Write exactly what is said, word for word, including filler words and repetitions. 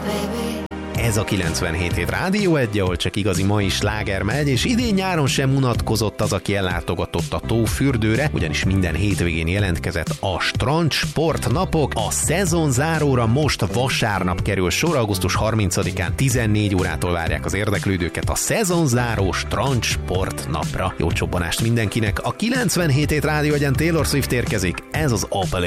Ez a kilencvenhét hét Rádió egy, ahol csak igazi mai sláger megy, és idén nyáron sem unatkozott az, aki ellátogatott a tófürdőre, ugyanis minden hétvégén jelentkezett a Strand Sport napok. A szezon záróra most vasárnap kerül sor, augusztus harmincadikán tizennégy órától várják az érdeklődőket a szezon záró Strand Sport napra. Jó csobbanást mindenkinek! A kilencvenhét hét Rádió egyen Taylor Swift érkezik, ez az Opel